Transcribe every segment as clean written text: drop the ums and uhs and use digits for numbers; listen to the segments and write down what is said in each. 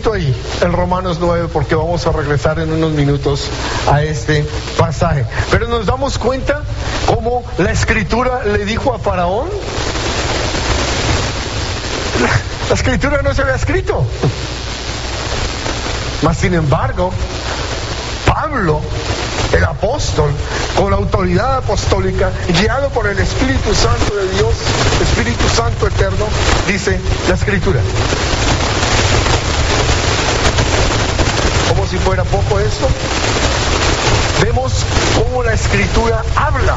poquito ahí, en Romanos 9, porque vamos a regresar en unos minutos a este pasaje. Pero nos damos cuenta cómo la Escritura le dijo a Faraón, la Escritura no se había escrito. Mas sin embargo, Pablo, el apóstol, con la autoridad apostólica, guiado por el Espíritu Santo de Dios, Espíritu Santo eterno, dice la Escritura. Como si fuera poco esto, vemos cómo la Escritura habla.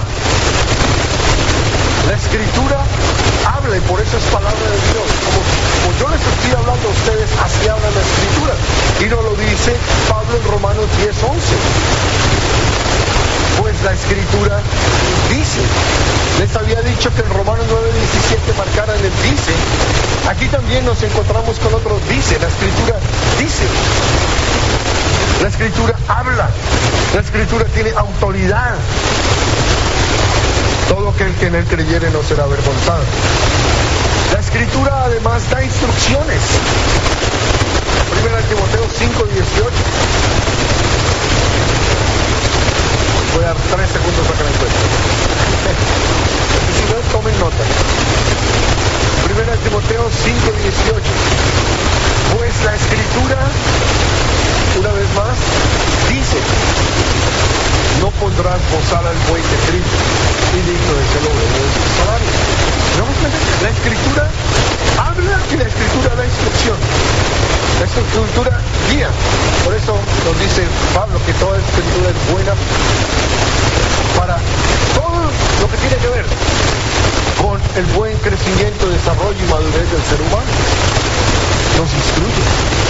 La Escritura habla y por eso es palabra de Dios. Como yo les estoy hablando a ustedes, así habla la Escritura. Y nos lo dice Pablo en Romanos 10:11. Pues la Escritura dice. Les había dicho que en Romanos 9:17 marcaran el dice. Aquí también nos encontramos con otro dice. La Escritura dice. La Escritura habla. La Escritura tiene autoridad. Todo aquel que en él creyere no será avergonzado. La Escritura además da instrucciones. 1 Timoteo 5:18. Voy a dar 3 segundos para que me encuentren. Si no, tomen nota. 1 Timoteo 5:18. Pues la Escritura, una vez más, dice: no pondrás bozal al buey de Cristo, y digno de ser obrero de su salario. La Escritura habla y la Escritura da instrucción. La Escritura guía. Por eso nos dice Pablo que toda Escritura es buena para todo lo que tiene que ver con el buen crecimiento, desarrollo y madurez del ser humano. Nos instruye.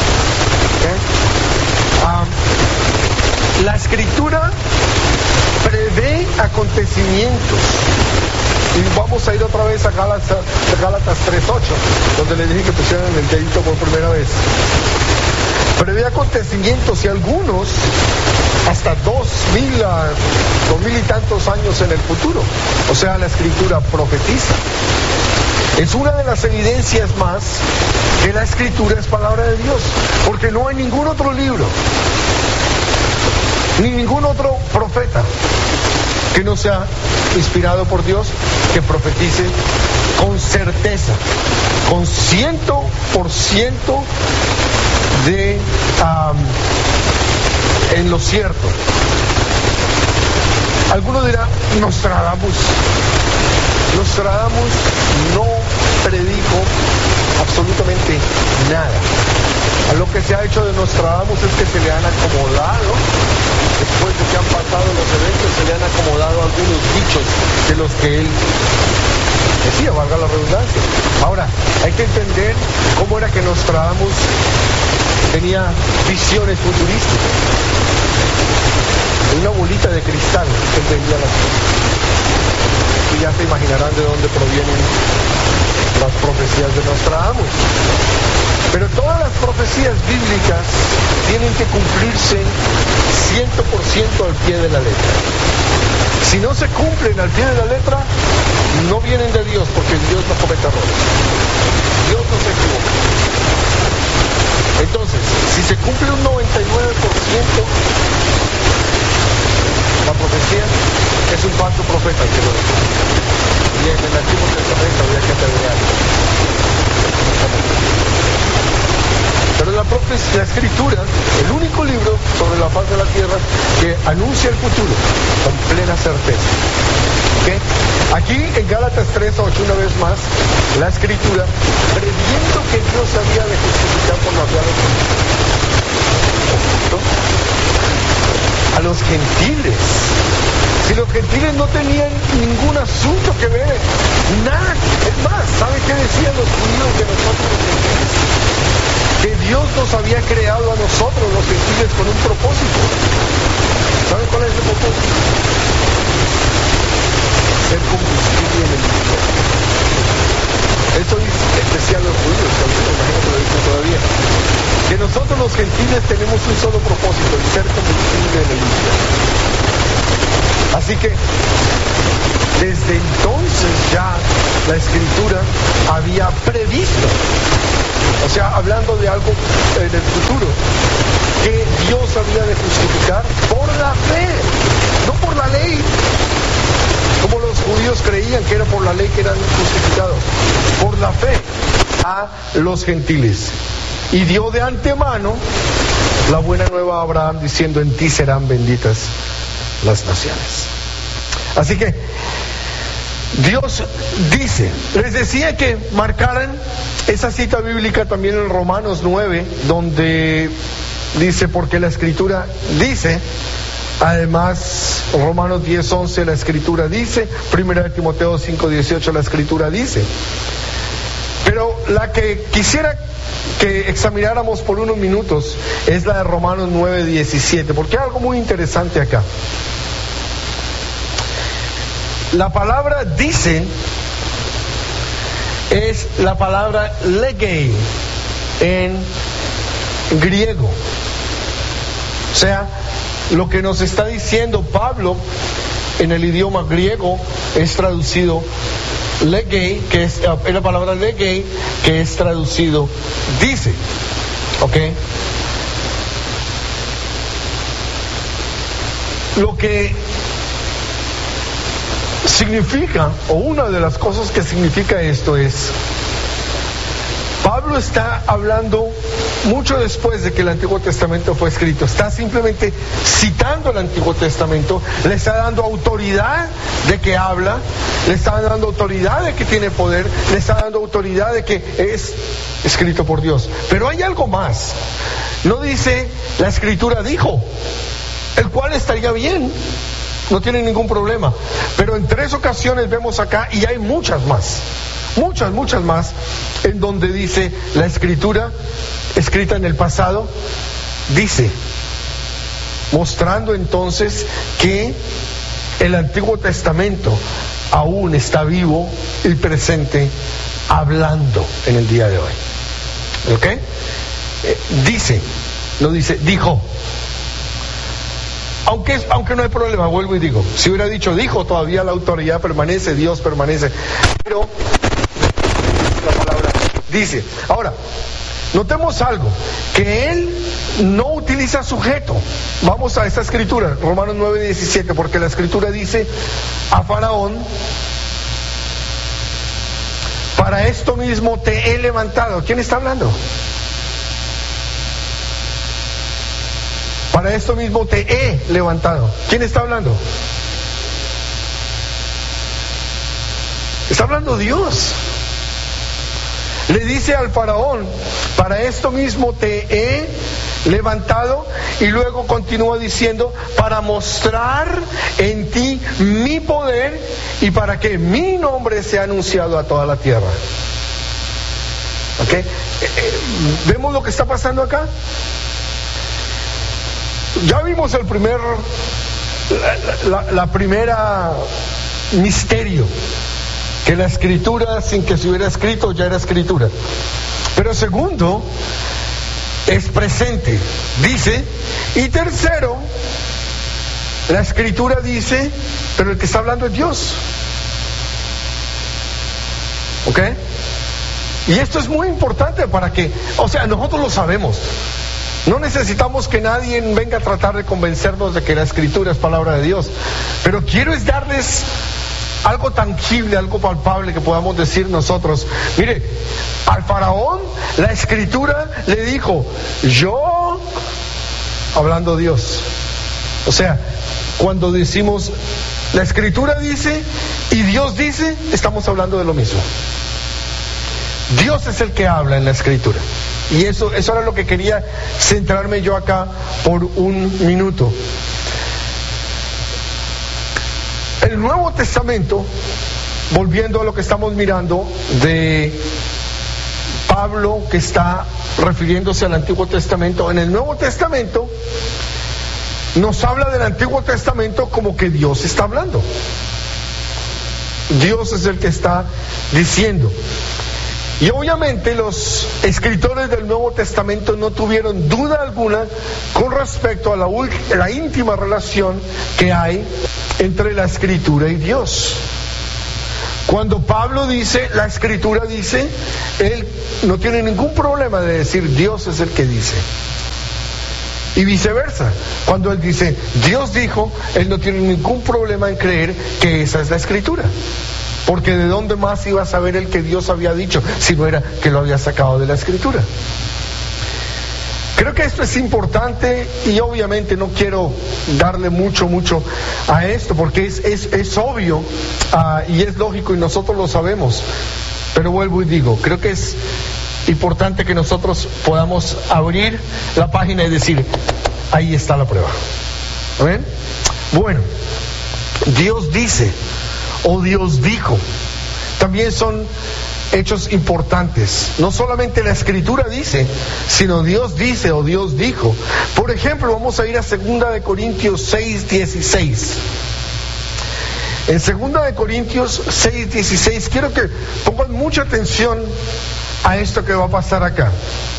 La Escritura prevé acontecimientos. Y vamos a ir otra vez a Gálatas 3:8, donde le dije que pusieran el dedito por primera vez. Prevé acontecimientos y algunos hasta 2000 y tantos años en el futuro. O sea, la Escritura profetiza. Es una de las evidencias más que la Escritura es palabra de Dios, porque no hay ningún otro libro, ni ningún otro profeta que no sea inspirado por Dios, que profetice con certeza, con 100% en lo cierto. Alguno dirá, Nostradamus no predijo absolutamente nada. A lo que se ha hecho de Nostradamus es que se le han acomodado, después de que han pasado los eventos, se le han acomodado algunos dichos de los que él decía, valga la redundancia. Ahora, hay que entender cómo era que Nostradamus tenía visiones futurísticas. Una bolita de cristal que él veía las cosas. Y ya se imaginarán de dónde provienen las profecías de Nostradamus. Pero todas las profecías bíblicas tienen que cumplirse 100% al pie de la letra. Si no se cumplen al pie de la letra, no vienen de Dios, porque Dios no comete errores. Dios no se equivoca. Entonces, si se cumple un 99%, la profecía es un falso profeta que lo dice. Y en el Antiguo Testamento había que apedrear. Pero la Escritura, el único libro sobre la faz de la tierra que anuncia el futuro con plena certeza. ¿Okay? Aquí en Gálatas 3:8, una vez más, la Escritura, previendo que Dios había de justificar por la fe a los gentiles. Si los gentiles no tenían ningún asunto que ver, nada. Es más, ¿saben qué decían los judíos de nosotros los gentiles? Que Dios nos había creado a nosotros los gentiles con un propósito. ¿Saben cuál es el propósito? Ser combustible en el mundo. Esto es especial a los judíos, imagino que lo dicen todavía. Que nosotros los gentiles tenemos un solo propósito, el ser combustible en el mundo. Así que desde entonces ya la Escritura había previsto, o sea, hablando de algo en el futuro, que Dios había de justificar por la fe, no por la ley, como los judíos creían que era por la ley que eran justificados, por la fe a los gentiles. Y dio de antemano la buena nueva a Abraham, diciendo: en ti serán benditas las naciones. Así que Dios dice, les decía que marcaran esa cita bíblica también en Romanos 9, donde dice: porque la Escritura dice. Además, Romanos 10:11 la Escritura dice, 1 Timoteo 5:18 la Escritura dice. Pero la que quisiera que examináramos por unos minutos es la de Romanos 9:17, porque hay algo muy interesante acá. La palabra dice es la palabra legei en griego. O sea, lo que nos está diciendo Pablo en el idioma griego es traducido legei, que es la palabra legei, que es traducido dice. ¿Ok? Lo que significa, o una de las cosas que significa esto es, Pablo está hablando mucho después de que el Antiguo Testamento fue escrito, está simplemente citando el Antiguo Testamento, le está dando autoridad de que habla, le está dando autoridad de que tiene poder, le está dando autoridad de que es escrito por Dios. Pero hay algo más, no dice la Escritura dijo, el cual estaría bien, no tiene ningún problema, pero en 3 ocasiones vemos acá, y hay muchas más, en donde dice la Escritura escrita en el pasado dice, mostrando entonces que el Antiguo Testamento aún está vivo y presente, hablando en el día de hoy. ¿Ok? Dice, no dice dijo. Aunque no hay problema, vuelvo y digo, si hubiera dicho dijo, todavía la autoridad permanece, Dios permanece, pero la palabra dice. Ahora, notemos algo, que él no utiliza sujeto. Vamos a esta escritura, Romanos 9:17, porque la escritura dice a Faraón: para esto mismo te he levantado. ¿Quién está hablando? Para esto mismo te he levantado. ¿Quién está hablando? Está hablando Dios. Le dice al faraón: para esto mismo te he levantado, y luego continúa diciendo: para mostrar en ti mi poder y para que mi nombre sea anunciado a toda la tierra. ¿Ok? ¿Vemos lo que está pasando acá? Ya vimos la primera misterio, que la escritura, sin que se hubiera escrito, ya era escritura. Pero segundo, es presente, dice. Y tercero, la escritura dice, pero el que está hablando es Dios. ¿Ok? Y esto es muy importante para que, o sea, nosotros lo sabemos. No necesitamos que nadie venga a tratar de convencernos de que la escritura es palabra de Dios. Pero quiero es darles algo tangible, algo palpable que podamos decir nosotros. Mire, al faraón la escritura le dijo: yo, hablando Dios. O sea, cuando decimos la escritura dice y Dios dice, estamos hablando de lo mismo. Dios es el que habla en la escritura. Y eso era lo que quería centrarme yo acá por un minuto. El Nuevo Testamento, volviendo a lo que estamos mirando de Pablo, que está refiriéndose al Antiguo Testamento, en el Nuevo Testamento nos habla del Antiguo Testamento como que Dios está hablando. Dios es el que está diciendo. Y obviamente los escritores del Nuevo Testamento no tuvieron duda alguna con respecto a la íntima relación que hay entre la Escritura y Dios. Cuando Pablo dice, la Escritura dice, él no tiene ningún problema de decir Dios es el que dice. Y viceversa, cuando él dice Dios dijo, él no tiene ningún problema en creer que esa es la Escritura. Porque ¿de dónde más iba a saber el que Dios había dicho si no era que lo había sacado de la Escritura? Creo que esto es importante y obviamente no quiero darle mucho a esto porque es obvio y es lógico y nosotros lo sabemos. Pero vuelvo y digo, creo que es importante que nosotros podamos abrir la página y decir, ahí está la prueba. ¿Ven? Bueno, Dios dice o Dios dijo, también son hechos importantes. No solamente la Escritura dice, sino Dios dice o Dios dijo. Por ejemplo, vamos a ir a 2 Corintios 6:16. En 2 Corintios 6:16 quiero que pongan mucha atención a esto que va a pasar acá.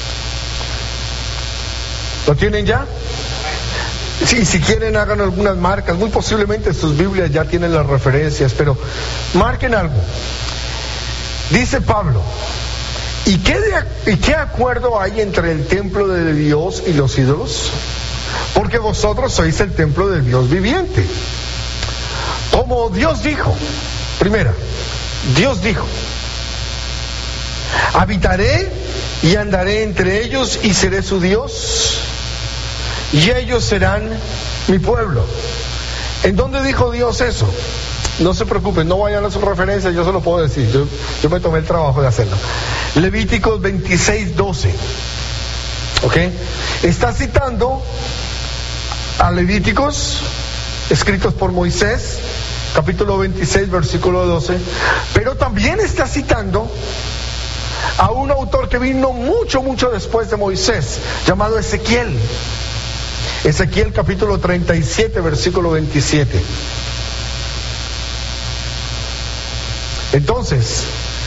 ¿Lo tienen ya? Sí, si quieren hagan algunas marcas. Muy posiblemente sus Biblias ya tienen las referencias, pero marquen algo. Dice Pablo, ¿y qué acuerdo hay entre el templo de Dios y los ídolos? Porque vosotros sois el templo del Dios viviente. Como Dios dijo, primera, Dios dijo, habitaré y andaré entre ellos y seré su Dios y ellos serán mi pueblo. ¿En dónde dijo Dios eso? No se preocupen, no vayan a sus referencias, yo se lo puedo decir, yo me tomé el trabajo de hacerlo. Levíticos 26:12, ¿ok? Está citando a Levíticos escritos por Moisés, capítulo 26, versículo 12, pero también está citando a un autor que vino mucho después de Moisés, llamado Ezequiel. Ezequiel capítulo 37, versículo 27. Entonces,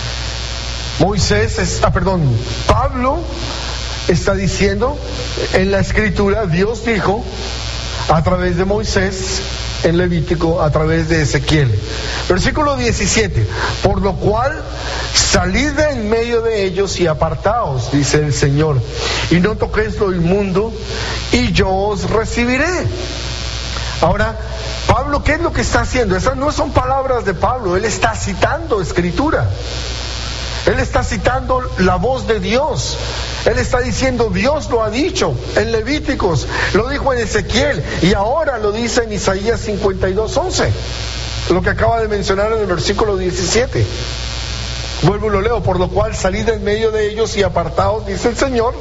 Pablo está diciendo en la Escritura, Dios dijo a través de Moisés, en Levítico, a través de Ezequiel. Versículo 17, por lo cual salid de en medio de ellos y apartaos, dice el Señor, y no toquéis lo inmundo, y yo os recibiré. Ahora, Pablo, ¿qué es lo que está haciendo? Esas no son palabras de Pablo, él está citando Escritura. Él está citando la voz de Dios. Él está diciendo, Dios lo ha dicho en Levíticos, lo dijo en Ezequiel y ahora lo dice en Isaías 52:11, lo que acaba de mencionar en el versículo 17. Vuelvo y lo leo, por lo cual salid en medio de ellos y apartaos, dice el Señor,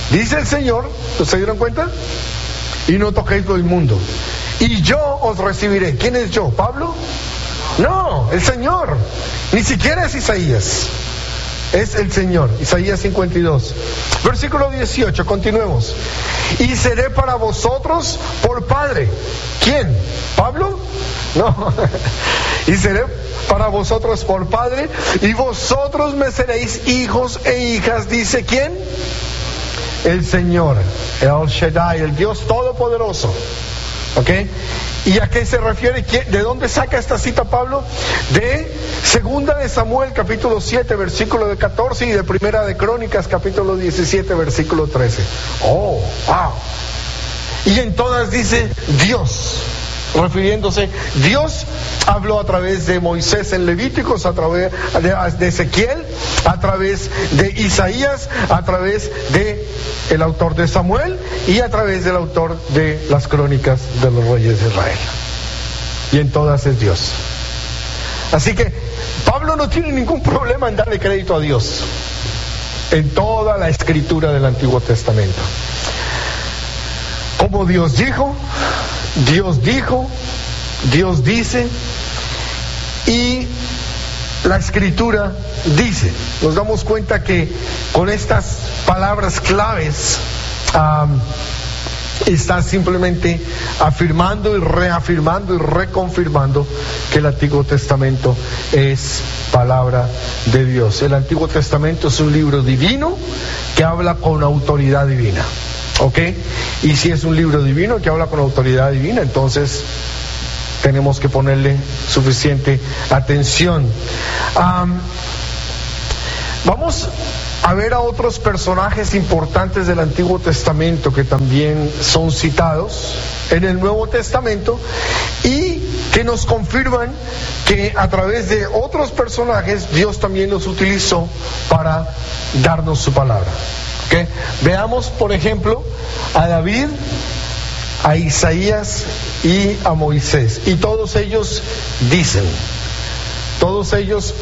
¿se dieron cuenta? Y no toquéis lo inmundo. Y yo os recibiré. ¿Quién es yo? ¿Pablo? No, el Señor. Ni siquiera es Isaías. Es el Señor. Isaías 52. Versículo 18, continuemos. Y seré para vosotros por Padre. ¿Quién? ¿Pablo? No. Y seré para vosotros por Padre, y vosotros me seréis hijos e hijas, dice ¿quién? El Señor, el Shaddai, el Dios Todopoderoso. ¿Ok? ¿Y a qué se refiere? ¿De dónde saca esta cita Pablo? De 2 de Samuel capítulo 7 versículo de 14 y de 1 de Crónicas capítulo 17 versículo 13. Oh, wow. Y en todas dice Dios, refiriéndose, Dios habló a través de Moisés en Levíticos, a través de Ezequiel, a través de Isaías, a través de el autor de Samuel y a través del autor de las crónicas de los reyes de Israel. Y en todas es Dios. Así que Pablo no tiene ningún problema en darle crédito a Dios en toda la escritura del Antiguo Testamento. Como Dios dijo, Dios dice y la Escritura dice. Nos damos cuenta que con estas palabras claves está simplemente afirmando y reafirmando y reconfirmando que el Antiguo Testamento es palabra de Dios. El Antiguo Testamento es un libro divino que habla con autoridad divina, ¿ok? Y si es un libro divino que habla con autoridad divina, entonces tenemos que ponerle suficiente atención. Vamos a ver a otros personajes importantes del Antiguo Testamento que también son citados en el Nuevo Testamento y que nos confirman que a través de otros personajes Dios también los utilizó para darnos su palabra. ¿Okay? Veamos, por ejemplo, a David, a Isaías y a Moisés. Y todos ellos dicen, todos ellos,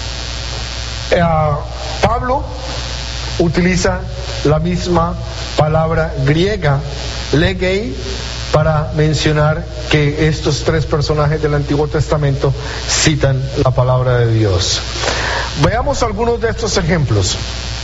Pablo utiliza la misma palabra griega, legei, para mencionar que estos tres personajes del Antiguo Testamento citan la palabra de Dios. Veamos algunos de estos ejemplos.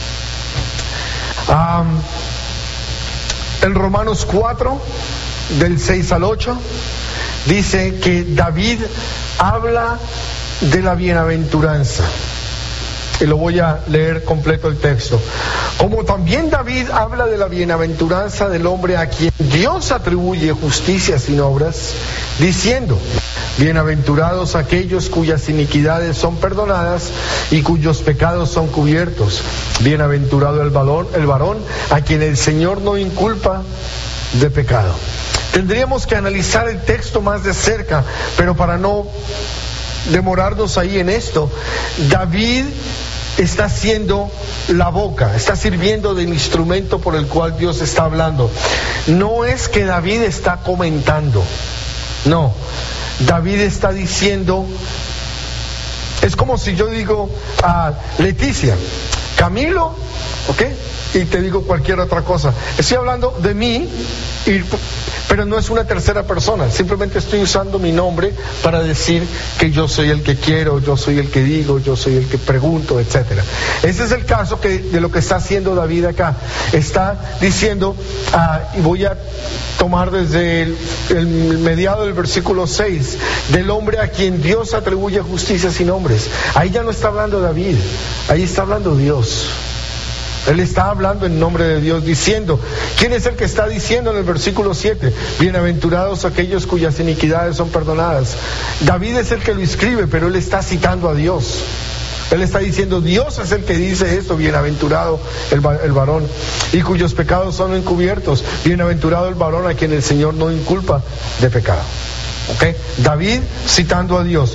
En Romanos 4, del 6 al 8, dice que David habla de la bienaventuranza. Y lo voy a leer completo el texto. Como también David habla de la bienaventuranza del hombre a quien Dios atribuye justicia sin obras, diciendo: bienaventurados aquellos cuyas iniquidades son perdonadas y cuyos pecados son cubiertos. Bienaventurado el varón a quien el Señor no inculpa de pecado. Tendríamos que analizar el texto más de cerca, pero para no demorarnos ahí en esto, David está haciendo la boca, está sirviendo del instrumento por el cual Dios está hablando. No es que David está comentando, no, David está diciendo, es como si yo digo a Leticia, Camilo, ¿ok? Y te digo cualquier otra cosa. Estoy hablando de mí, pero no es una tercera persona. Simplemente estoy usando mi nombre para decir que yo soy el que quiero, yo soy el que digo, yo soy el que pregunto, etcétera. Ese es el caso de lo que está haciendo David acá. Está diciendo, y voy a tomar desde el mediado del versículo 6, del hombre a quien Dios atribuye justicia sin hombres. Ahí ya no está hablando David, ahí está hablando Dios. Él está hablando en nombre de Dios, diciendo, ¿quién es el que está diciendo en el versículo 7? Bienaventurados aquellos cuyas iniquidades son perdonadas. David es el que lo escribe, pero él está citando a Dios. Él está diciendo, Dios es el que dice esto, bienaventurado el varón, y cuyos pecados son encubiertos. Bienaventurado el varón a quien el Señor no inculpa de pecado. ¿Okay? David citando a Dios.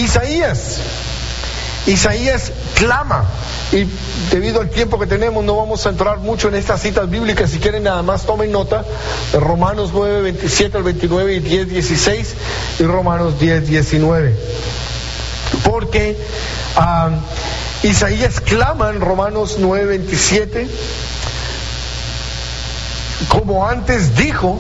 Isaías clama, y debido al tiempo que tenemos no vamos a entrar mucho en estas citas bíblicas. Si quieren nada más tomen nota, Romanos 9, 27 al 29 y 10, 16 y Romanos 10, 19. Porque Isaías clama en Romanos 9, 27, como antes dijo,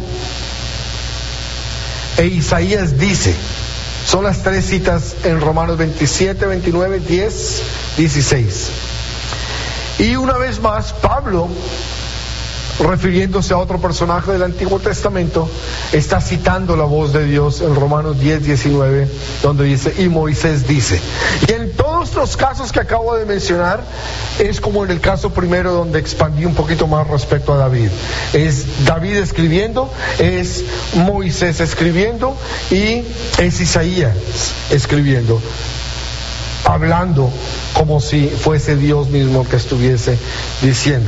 e Isaías dice. Son las tres citas en Romanos 27, 29, 10, 16. Y una vez más, Pablo, refiriéndose a otro personaje del Antiguo Testamento, está citando la voz de Dios en Romanos 10, 19, donde dice, y Moisés dice. Y en todos los casos que acabo de mencionar, es como en el caso primero donde expandí un poquito más respecto a David. Es David escribiendo, es Moisés escribiendo y es Isaías escribiendo, hablando como si fuese Dios mismo que estuviese diciendo.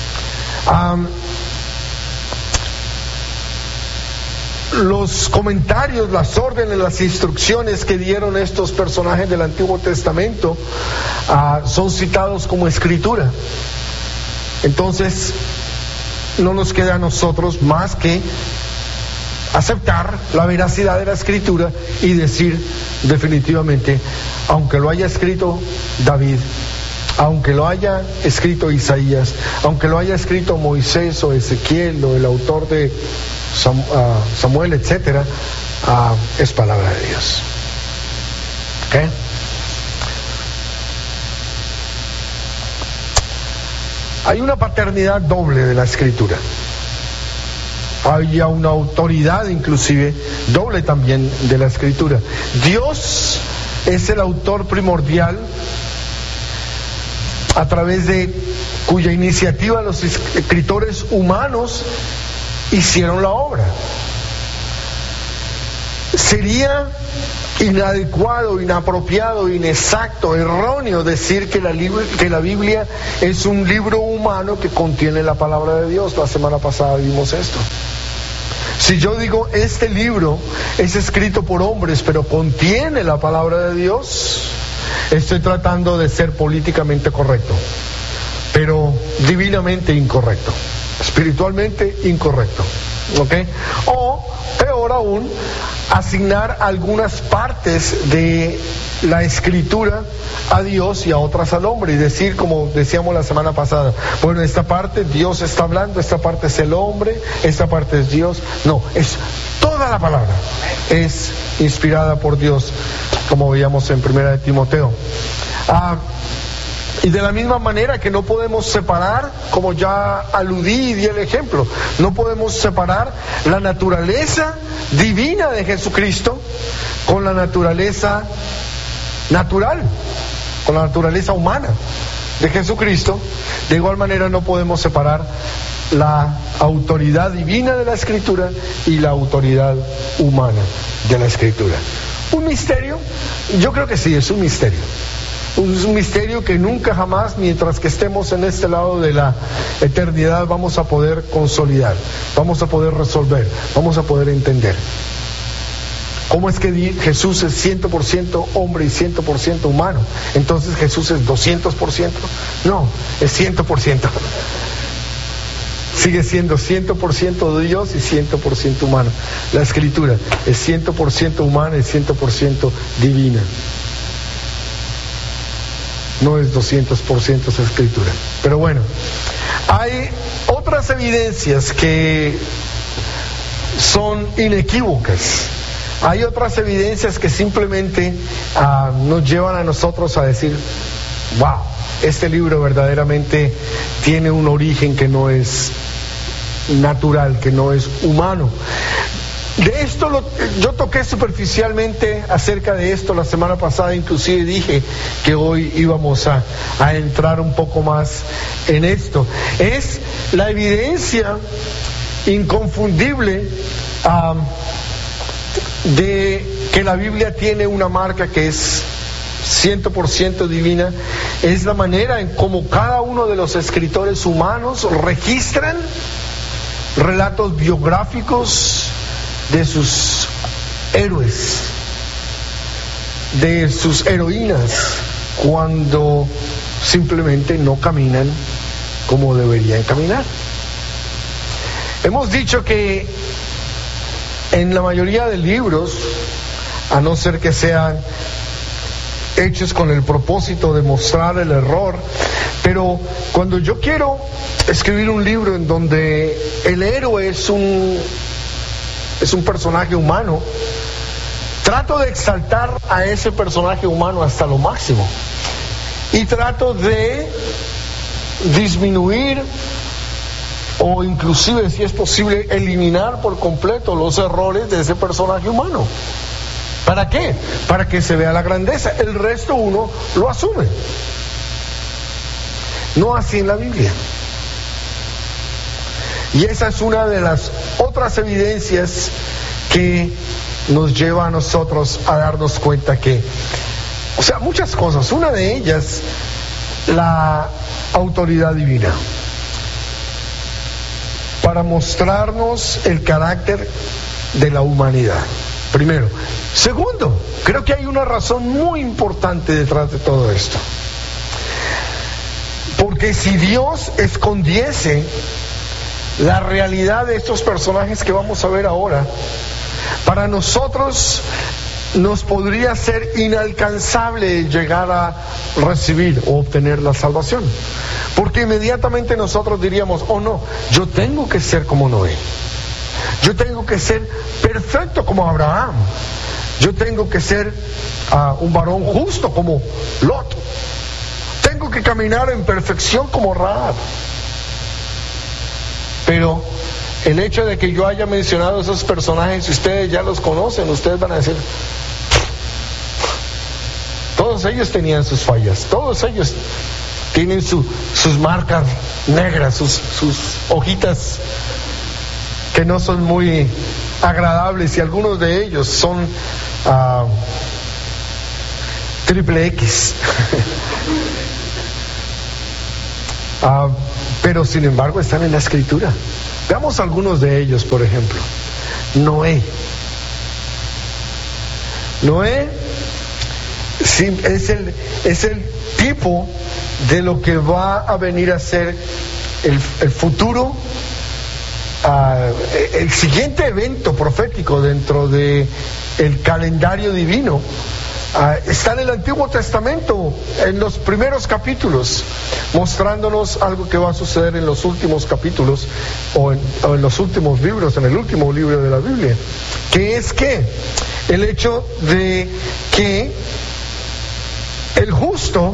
Los comentarios, las órdenes, las instrucciones que dieron estos personajes del Antiguo Testamento son citados como escritura. Entonces no nos queda a nosotros más que aceptar la veracidad de la escritura y decir definitivamente, aunque lo haya escrito David, aunque lo haya escrito Isaías, aunque lo haya escrito Moisés o Ezequiel o el autor de Samuel, etcétera, es palabra de Dios. ¿Okay? Hay una paternidad doble de la escritura. Hay una autoridad inclusive doble también de la escritura. Dios es el autor primordial a través de cuya iniciativa los escritores humanos hicieron la obra. Sería inadecuado, inapropiado, inexacto, erróneo decir que la Biblia es un libro humano que contiene la palabra de Dios. La semana pasada vimos esto. Si yo digo este libro es escrito por hombres pero contiene la palabra de Dios, estoy tratando de ser políticamente correcto, pero divinamente incorrecto, espiritualmente incorrecto, ¿ok? O peor aún, asignar algunas partes de la escritura a Dios y a otras al hombre y decir, como decíamos la semana pasada, bueno, esta parte Dios está hablando, esta parte es el hombre, esta parte es Dios. No, es toda la palabra es inspirada por Dios, como veíamos en 1 Timoteo. Y de la misma manera que no podemos separar, como ya aludí y di el ejemplo, no podemos separar la naturaleza divina de Jesucristo con la naturaleza natural, con la naturaleza humana de Jesucristo. De igual manera no podemos separar la autoridad divina de la Escritura y la autoridad humana de la Escritura. ¿Un misterio? Yo creo que sí, es un misterio. Es un misterio que nunca jamás, mientras que estemos en este lado de la eternidad, vamos a poder consolidar, vamos a poder resolver, vamos a poder entender. ¿Cómo es que Jesús es 100% hombre y 100% humano? Entonces Jesús es 200%. No, es 100%. Sigue siendo 100% de Dios y 100% humano. La Escritura es 100% humana y 100% divina. No es 200% esa Escritura. Pero bueno, hay otras evidencias que son inequívocas. Hay otras evidencias que simplemente nos llevan a nosotros a decir, wow, este libro verdaderamente tiene un origen que no es natural, que no es humano. De esto yo toqué superficialmente acerca de esto la semana pasada, inclusive dije que hoy íbamos a entrar un poco más en esto. Es la evidencia inconfundible de que la Biblia tiene una marca que es 100% divina. Es la manera en cómo cada uno de los escritores humanos registran relatos biográficos de sus héroes, de sus heroínas, cuando simplemente no caminan como deberían caminar. Hemos dicho que en la mayoría de libros, a no ser que sean hechos con el propósito de mostrar el error, pero cuando yo quiero escribir un libro en donde el héroe es un personaje humano, trato de exaltar a ese personaje humano hasta lo máximo y trato de disminuir o inclusive, si es posible, eliminar por completo los errores de ese personaje humano. ¿Para qué? Para que se vea la grandeza. El resto uno lo asume. No así en la Biblia. Y esa es una de las otras evidencias que nos lleva a nosotros a darnos cuenta que, o sea, muchas cosas. Una de ellas, la autoridad divina, para mostrarnos el carácter de la humanidad. Primero. Segundo, creo que hay una razón muy importante detrás de todo esto. Porque si Dios escondiese la realidad de estos personajes que vamos a ver ahora, para nosotros nos podría ser inalcanzable llegar a recibir o obtener la salvación. Porque inmediatamente nosotros diríamos, oh no, yo tengo que ser como Noé. Yo tengo que ser perfecto como Abraham. Yo tengo que ser un varón justo como Lot. Tengo que caminar en perfección como Rahab. Pero el hecho de que yo haya mencionado esos personajes, si ustedes ya los conocen, ustedes van a decir, todos ellos tenían sus fallas, todos ellos tienen sus marcas negras, sus hojitas que no son muy agradables, y algunos de ellos son triple X. Pero sin embargo están en la Escritura. Veamos algunos de ellos. Por ejemplo, Noé. Noé sí, es el tipo de lo que va a venir a ser el futuro, el siguiente evento profético dentro de el calendario divino. Está en el Antiguo Testamento, en los primeros capítulos, mostrándonos algo que va a suceder en los últimos capítulos o en los últimos libros, en el último libro de la Biblia, que es que el hecho de que el justo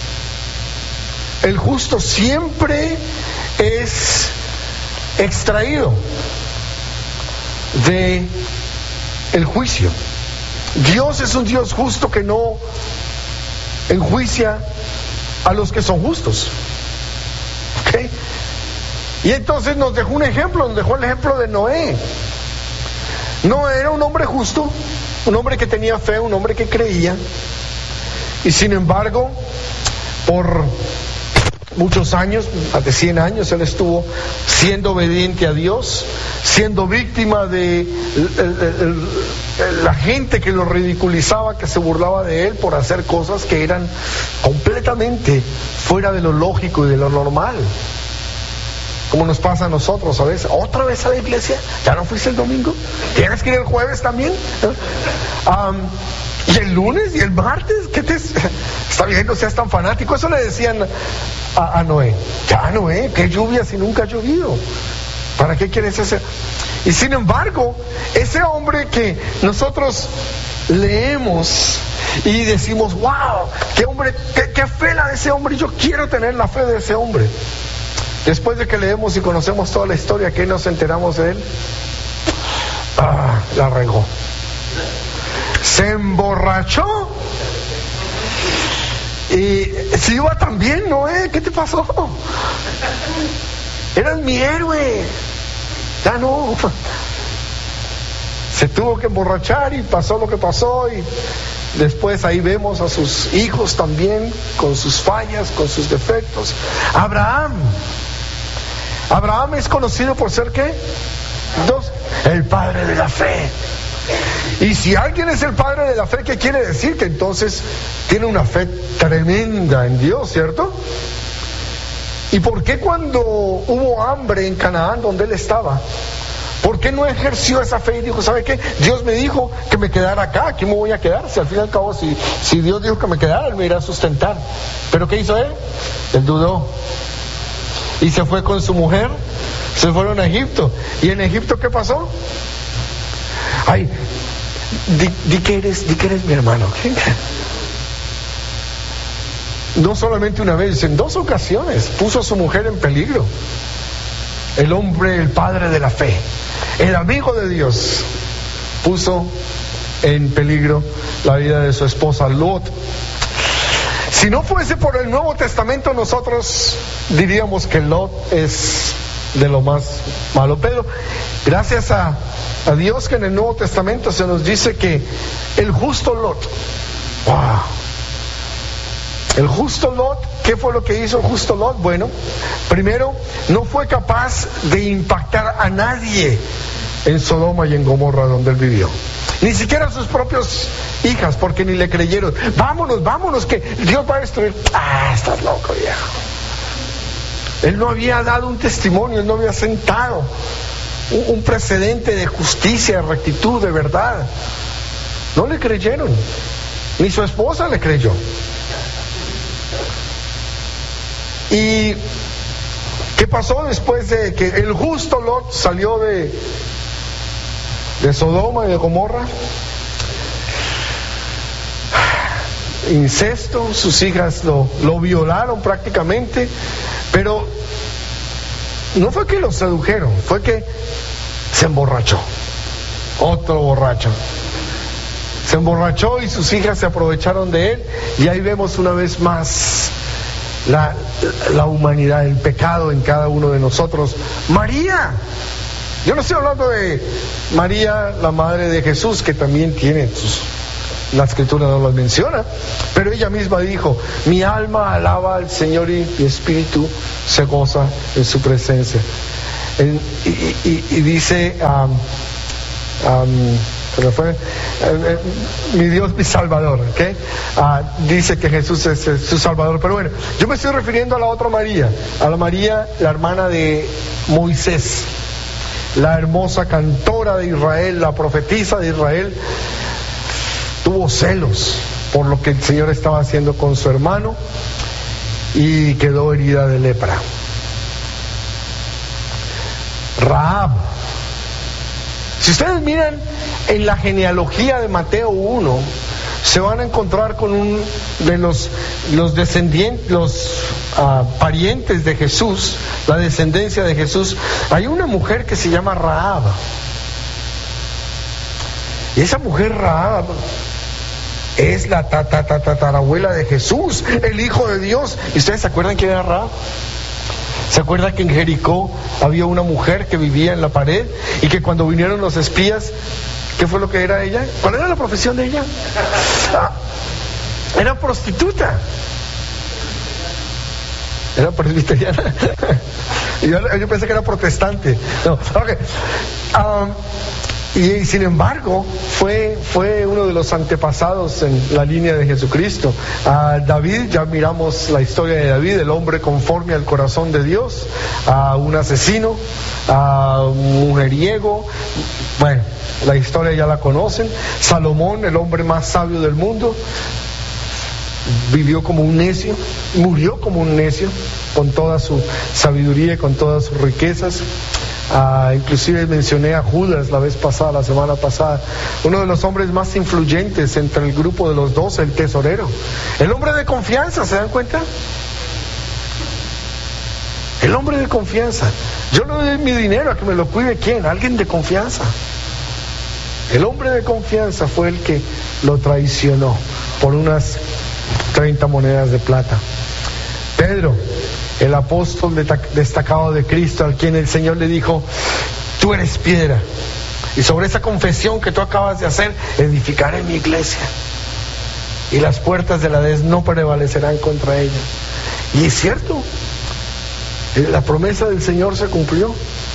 siempre es extraído de el juicio. Dios es un Dios justo que no enjuicia a los que son justos. ¿Okay? Y entonces nos dejó un ejemplo, nos dejó el ejemplo de Noé. Noé era un hombre justo, un hombre que tenía fe, un hombre que creía, y sin embargo, por muchos años, más de 100 años, él estuvo siendo obediente a Dios, siendo víctima de la gente que lo ridiculizaba, que se burlaba de él por hacer cosas que eran completamente fuera de lo lógico y de lo normal. Como nos pasa a nosotros a veces. ¿Otra vez a la iglesia? ¿Ya no fuiste el domingo? ¿Tienes que ir el jueves también? ¿Y el lunes? ¿Y el martes? ¿Qué te está bien? No seas tan fanático. Eso le decían a Noé. Ya, Noé, qué lluvia si nunca ha llovido. ¿Para qué quieres hacer? Y sin embargo, ese hombre que nosotros leemos y decimos, wow, qué hombre, qué fe la de ese hombre, yo quiero tener la fe de ese hombre. Después de que leemos y conocemos toda la historia, ¿qué nos enteramos de él? La regó. Se emborrachó. Y si iba tan bien, Noé, ¿qué te pasó? Eras mi héroe. Ya no. Se tuvo que emborrachar y pasó lo que pasó, y después ahí vemos a sus hijos también con sus fallas, con sus defectos. Abraham es conocido por ser ¿qué? El padre de la fe. Y si alguien es el padre de la fe, ¿qué quiere decir? Que entonces tiene una fe tremenda en Dios, ¿cierto? ¿Y por qué cuando hubo hambre en Canaán, donde él estaba, por qué no ejerció esa fe y dijo, ¿sabe qué? Dios me dijo que me quedara acá, aquí me voy a quedar. Si al fin y al cabo, si Dios dijo que me quedara, él me irá a sustentar. ¿Pero qué hizo él? Él dudó. Y se fue con su mujer, se fueron a Egipto. ¿Y en Egipto qué pasó? Ay, di que eres mi hermano. No solamente una vez, en 2 ocasiones puso a su mujer en peligro. El hombre, el padre de la fe, el amigo de Dios, puso en peligro la vida de su esposa Lot. Si no fuese por el Nuevo Testamento, nosotros diríamos que Lot es de lo más malo. Pero gracias a Dios que en el Nuevo Testamento se nos dice que el justo Lot, wow, el justo Lot, ¿qué fue lo que hizo el justo Lot? Bueno, primero, no fue capaz de impactar a nadie en Sodoma y en Gomorra donde él vivió. Ni siquiera a sus propias hijas, porque ni le creyeron. Vámonos, que Dios va a destruir. Estás loco, viejo. Él no había dado un testimonio, él no había sentado un precedente de justicia, de rectitud, de verdad. No le creyeron, ni su esposa le creyó. ¿Y qué pasó después de que el justo Lot salió de Sodoma y de Gomorra? Incesto, sus hijas lo violaron prácticamente, pero no fue que lo sedujeron, fue que se emborrachó. Otro borracho. se emborrachó y sus hijas se aprovecharon de él, y ahí vemos una vez más la humanidad, el pecado en cada uno de nosotros. María, yo no estoy hablando de María, la madre de Jesús, que también tiene la escritura no lo menciona, pero ella misma dijo: mi alma alaba al Señor y mi espíritu se goza en su presencia. Y dice mi Dios, mi Salvador, ¿okay? Dice que Jesús es su Salvador. Pero bueno, yo me estoy refiriendo a la otra María, a la María, la hermana de Moisés, la hermosa cantora de Israel, la profetisa de Israel. Tuvo celos por lo que el Señor estaba haciendo con su hermano y quedó herida de lepra. Rahab. Si ustedes miran en la genealogía de Mateo 1, se van a encontrar con un de los descendientes, parientes de Jesús, la descendencia de Jesús. Hay una mujer que se llama Rahab. Y esa mujer Rahab es la tatarabuela de Jesús, el Hijo de Dios. ¿Y ustedes se acuerdan quién era Rahab? ¿Se acuerdan que en Jericó había una mujer que vivía en la pared y que cuando vinieron los espías, ¿qué fue lo que era ella? ¿Cuál era la profesión de ella? Era prostituta. ¿Era presbiteriana? Yo pensé que era protestante. No, okay. Y sin embargo fue uno de los antepasados en la línea de Jesucristo. David, ya miramos la historia de David, el hombre conforme al corazón de Dios, un asesino, un mujeriego. Bueno, la historia ya la conocen. Salomón, el hombre más sabio del mundo, vivió como un necio, murió como un necio, con toda su sabiduría y con todas sus riquezas. Inclusive mencioné a Judas la semana pasada, uno de los hombres más influyentes entre el grupo de los 12, el tesorero, el hombre de confianza. ¿Se dan cuenta? El hombre de confianza. Yo no doy mi dinero a que me lo cuide. ¿Quién? Alguien de confianza. El hombre de confianza fue el que lo traicionó por unas 30 monedas de plata. Pedro, el apóstol destacado de Cristo, al quien el Señor le dijo: tú eres piedra, y sobre esa confesión que tú acabas de hacer edificaré mi iglesia, y las puertas de la Hades no prevalecerán contra ella. Y es cierto, la promesa del Señor se cumplió.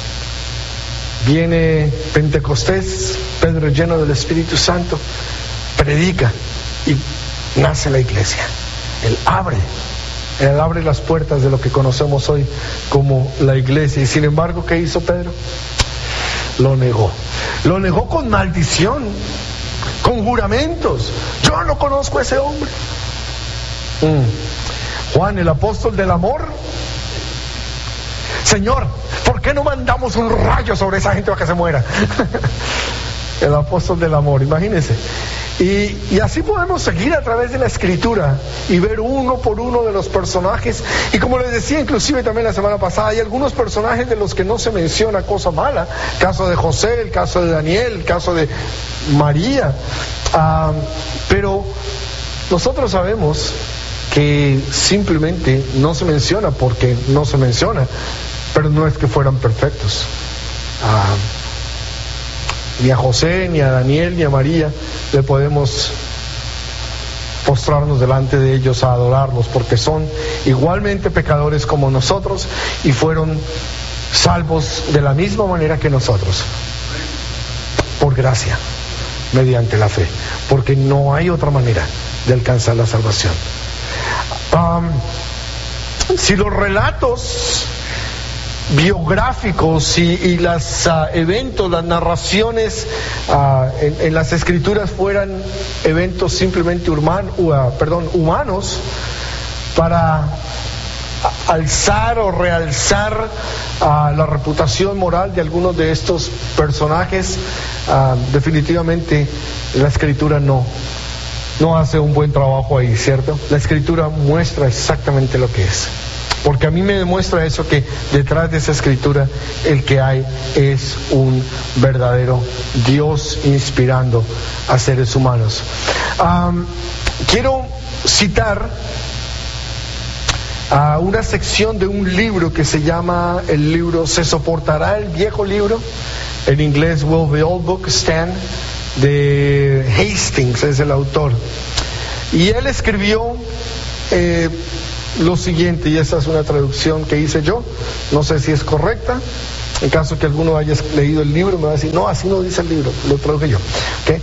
Viene Pentecostés, Pedro lleno del Espíritu Santo, predica y nace la iglesia. Él abre las puertas de lo que conocemos hoy como la iglesia. Y sin embargo, ¿qué hizo Pedro? Lo negó con maldición, con juramentos. Yo no conozco a ese hombre. Juan, el apóstol del amor: Señor, ¿por qué no mandamos un rayo sobre esa gente para que se muera? El apóstol del amor, imagínense. Y así podemos seguir a través de la escritura y ver uno por uno de los personajes. Y como les decía inclusive también la semana pasada, hay algunos personajes de los que no se menciona cosa mala. El caso de José, el caso de Daniel, el caso de María. Pero nosotros sabemos que simplemente no se menciona porque no se menciona, pero no es que fueran perfectos. Ni a José, ni a Daniel, ni a María le podemos postrarnos delante de ellos a adorarlos, porque son igualmente pecadores como nosotros y fueron salvos de la misma manera que nosotros, por gracia, mediante la fe, porque no hay otra manera de alcanzar la salvación. Si los relatos biográficos y los eventos, las narraciones en las escrituras fueran eventos simplemente humanos, para alzar o realzar la reputación moral de algunos de estos personajes, definitivamente la escritura no hace un buen trabajo ahí, ¿cierto? La escritura muestra exactamente lo que es. Porque a mí me demuestra eso, que detrás de esa escritura el que hay es un verdadero, Dios inspirando a seres humanos. Quiero citar a una sección de un libro que se llama el libro ¿Se soportará el viejo libro? En inglés, Will the Old Book Stand? De Hastings es el autor. Y él escribió lo siguiente, y esa es una traducción que hice yo, no sé si es correcta. En caso que alguno haya leído el libro, me va a decir, no, así no dice el libro, lo traduje yo. ¿Okay?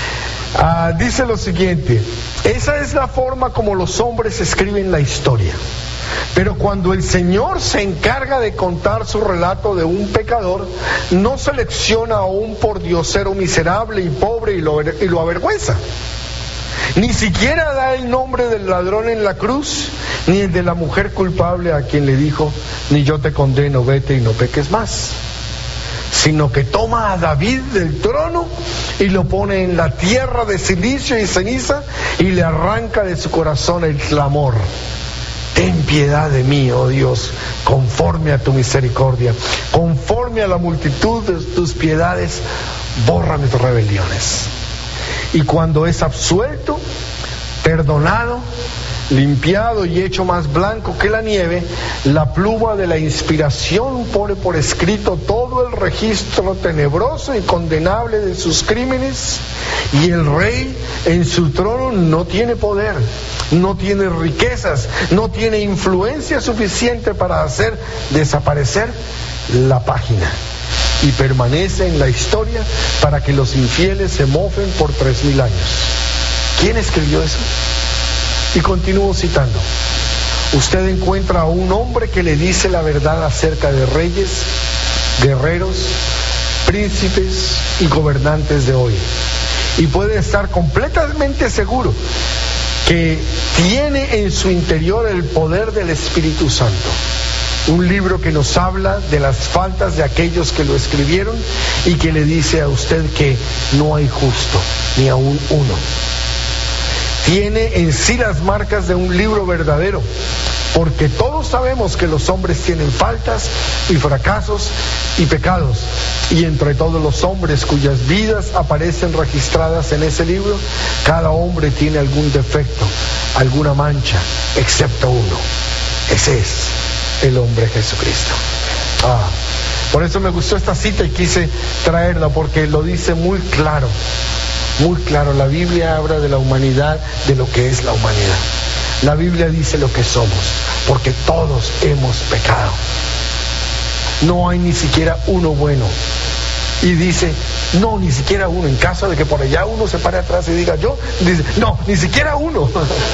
Dice lo siguiente: esa es la forma como los hombres escriben la historia. Pero cuando el Señor se encarga de contar su relato de un pecador, no selecciona a un pordiosero miserable y pobre y lo avergüenza. Ni siquiera da el nombre del ladrón en la cruz, ni el de la mujer culpable a quien le dijo, ni yo te condeno, vete y no peques más. Sino que toma a David del trono y lo pone en la tierra de silicio y ceniza y le arranca de su corazón el clamor: ten piedad de mí, oh Dios, conforme a tu misericordia, conforme a la multitud de tus piedades, borra mis rebeliones. Y cuando es absuelto, perdonado, limpiado y hecho más blanco que la nieve, la pluma de la inspiración pone por escrito todo el registro tenebroso y condenable de sus crímenes, y el rey en su trono no tiene poder, no tiene riquezas, no tiene influencia suficiente para hacer desaparecer la página, y permanece en la historia para que los infieles se mofen por 3000 años. ¿Quién escribió eso? Y continúo citando: usted encuentra a un hombre que le dice la verdad acerca de reyes, guerreros, príncipes y gobernantes de hoy, y puede estar completamente seguro que tiene en su interior el poder del Espíritu Santo. Un libro que nos habla de las faltas de aquellos que lo escribieron y que le dice a usted que no hay justo, ni aún uno. Tiene en sí las marcas de un libro verdadero, porque todos sabemos que los hombres tienen faltas y fracasos y pecados, y entre todos los hombres cuyas vidas aparecen registradas en ese libro, cada hombre tiene algún defecto, alguna mancha, excepto uno. Ese es el hombre Jesucristo. Por eso me gustó esta cita y quise traerla, porque lo dice muy claro. Muy claro, la Biblia habla de la humanidad, de lo que es la humanidad. La Biblia dice lo que somos, porque todos hemos pecado. No hay ni siquiera uno bueno. Y dice, no, ni siquiera uno. En caso de que por allá uno se pare atrás y diga yo, dice, no, ni siquiera uno.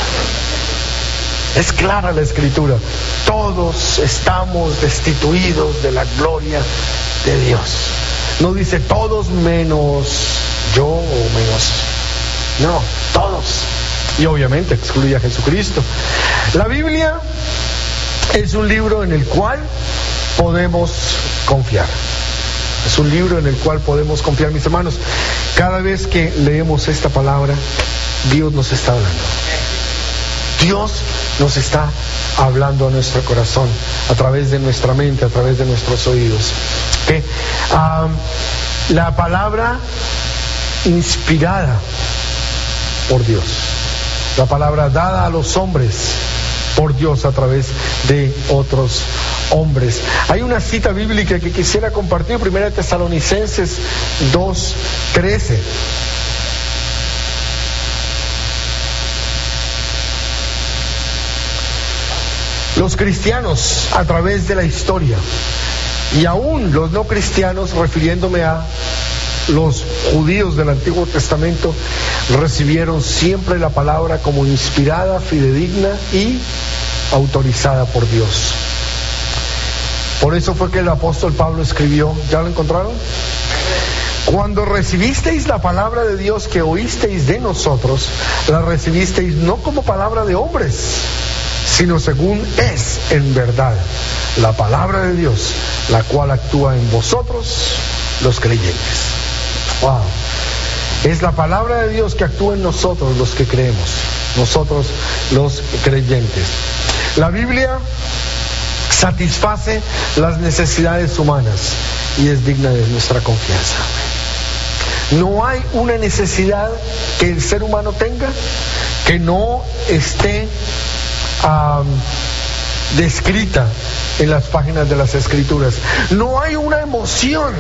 Es clara la Escritura. Todos estamos destituidos de la gloria de Dios. No dice todos menos yo o menos. No, todos. Y obviamente excluye a Jesucristo. La Biblia es un libro en el cual podemos confiar. Es un libro en el cual podemos confiar, mis hermanos. Cada vez que leemos esta palabra, Dios nos está hablando. Dios nos está hablando a nuestro corazón, a través de nuestra mente, a través de nuestros oídos. ¿Okay? La palabra inspirada por Dios, la palabra dada a los hombres por Dios a través de otros hombres. Hay una cita bíblica que quisiera compartir, 1 Tesalonicenses 2:13. Los cristianos a través de la historia, y aún los no cristianos, refiriéndome a los judíos del Antiguo Testamento, recibieron siempre la palabra como inspirada, fidedigna y autorizada por Dios. Por eso fue que el apóstol Pablo escribió, ¿ya lo encontraron? Cuando recibisteis la palabra de Dios que oísteis de nosotros, la recibisteis no como palabra de hombres, sino según es en verdad la palabra de Dios, la cual actúa en vosotros los creyentes. Wow. Es la palabra de Dios que actúa en nosotros los que creemos, nosotros los creyentes. La Biblia satisface las necesidades humanas y es digna de nuestra confianza. No hay una necesidad que el ser humano tenga que no esté descrita en las páginas de las Escrituras. No hay una emoción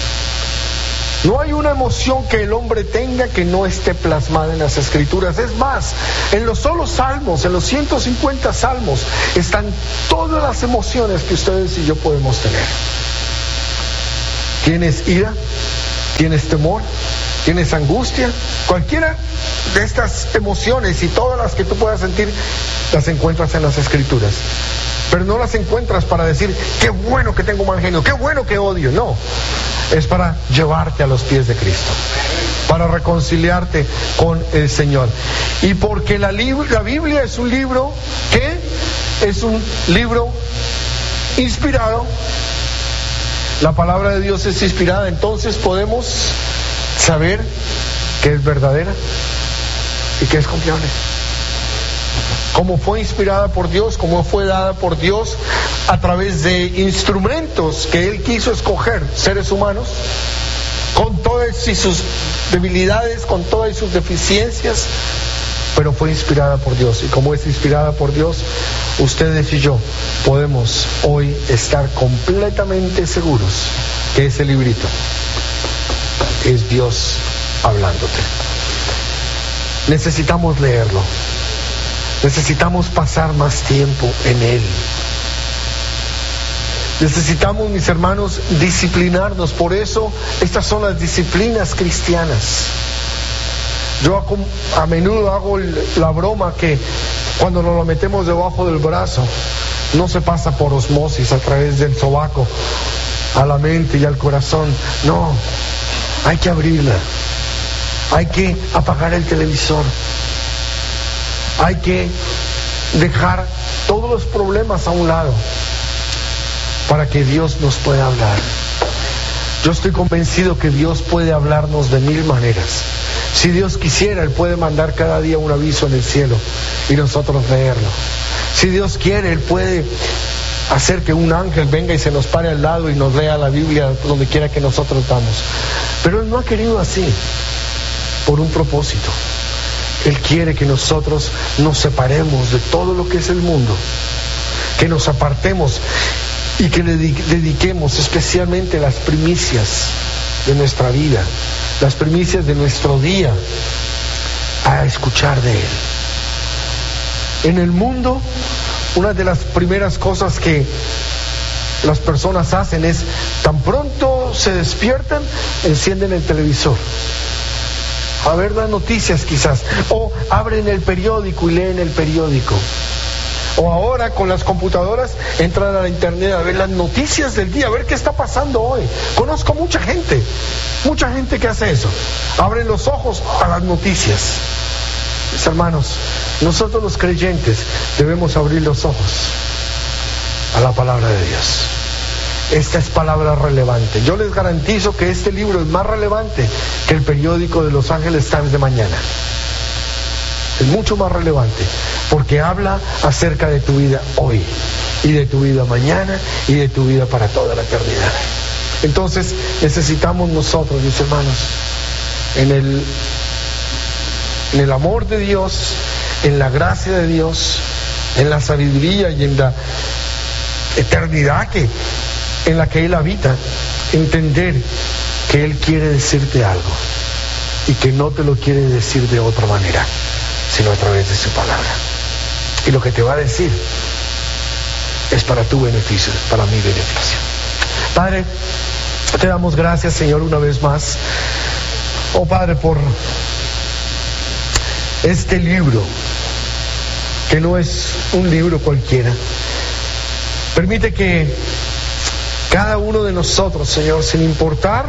que el hombre tenga que no esté plasmada en las Escrituras. Es más, en los solos salmos, en los 150 salmos, están todas las emociones que ustedes y yo podemos tener. ¿Tienes ira? ¿Tienes temor? ¿Tienes angustia? Cualquiera de estas emociones y todas las que tú puedas sentir, las encuentras en las Escrituras. Pero no las encuentras para decir, qué bueno que tengo mal genio, qué bueno que odio. No, es para llevarte a los pies de Cristo, para reconciliarte con el Señor. Y porque la Biblia es un libro que es un libro inspirado, la palabra de Dios es inspirada, entonces podemos saber que es verdadera y que es confiable. Como fue inspirada por Dios, como fue dada por Dios a través de instrumentos que Él quiso escoger, seres humanos, con todas sus debilidades, con todas sus deficiencias, pero fue inspirada por Dios. Y como es inspirada por Dios, ustedes y yo podemos hoy estar completamente seguros que ese librito es Dios hablándote. Necesitamos leerlo. Necesitamos pasar más tiempo en Él. Necesitamos, mis hermanos, disciplinarnos. Por eso, estas son las disciplinas cristianas. Yo a menudo hago la broma que cuando nos lo metemos debajo del brazo, no se pasa por osmosis a través del sobaco a la mente y al corazón. No, hay que abrirla. Hay que apagar el televisor. Hay que dejar todos los problemas a un lado para que Dios nos pueda hablar. Yo estoy convencido que Dios puede hablarnos de 1000 maneras. Si Dios quisiera, Él puede mandar cada día un aviso en el cielo y nosotros leerlo. Si Dios quiere, Él puede hacer que un ángel venga y se nos pare al lado y nos lea la Biblia donde quiera que nosotros vamos. Pero Él no ha querido así, por un propósito. Él quiere que nosotros nos separemos de todo lo que es el mundo, que nos apartemos y que le dediquemos especialmente las primicias de nuestra vida, las primicias de nuestro día, a escuchar de Él. En el mundo, una de las primeras cosas que las personas hacen es, tan pronto se despiertan, encienden el televisor a ver las noticias quizás, o abren el periódico y leen el periódico, o ahora con las computadoras entran a la internet a ver las noticias del día, a ver qué está pasando hoy. Conozco mucha gente que hace eso, abren los ojos a las noticias. Mis hermanos, nosotros los creyentes debemos abrir los ojos a la palabra de Dios. Esta es palabra relevante. Yo les garantizo que este libro es más relevante que el periódico de Los Angeles Times de mañana. Es mucho más relevante porque habla acerca de tu vida hoy y de tu vida mañana y de tu vida para toda la eternidad. Entonces necesitamos nosotros, mis hermanos, en el amor de Dios, en la gracia de Dios, en la sabiduría y en la eternidad en la que Él habita, entender que Él quiere decirte algo y que no te lo quiere decir de otra manera, sino a través de su palabra. Y lo que te va a decir es para tu beneficio, para mi beneficio. Padre, te damos gracias, Señor, una vez más. Oh Padre, por este libro, que no es un libro cualquiera. Permite que cada uno de nosotros, Señor, sin importar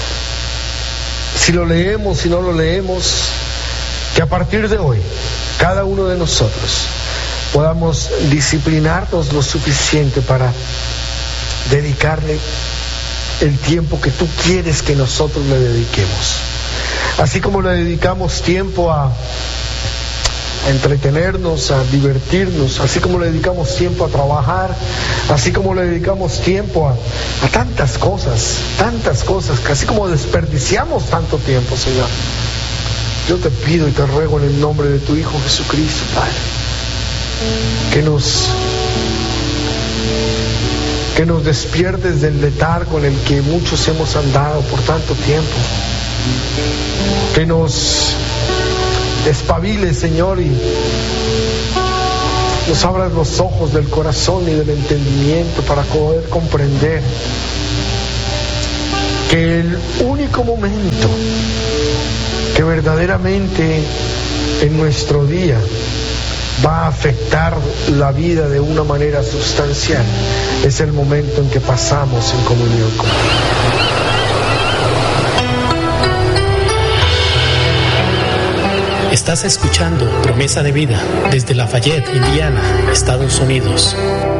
si lo leemos, si no lo leemos, que a partir de hoy, cada uno de nosotros podamos disciplinarnos lo suficiente para dedicarle el tiempo que tú quieres que nosotros le dediquemos. Así como le dedicamos tiempo a a entretenernos, a divertirnos, así como le dedicamos tiempo a trabajar, así como le dedicamos tiempo a tantas cosas, así como desperdiciamos tanto tiempo, Señor. Yo te pido y te ruego en el nombre de tu Hijo Jesucristo, Padre, que nos despiertes del letargo en el que muchos hemos andado por tanto tiempo, que nos despabiles, Señor, y nos abras los ojos del corazón y del entendimiento para poder comprender que el único momento que verdaderamente en nuestro día va a afectar la vida de una manera sustancial es el momento en que pasamos en comunión con Dios. Estás escuchando Promesa de Vida desde Lafayette, Indiana, Estados Unidos.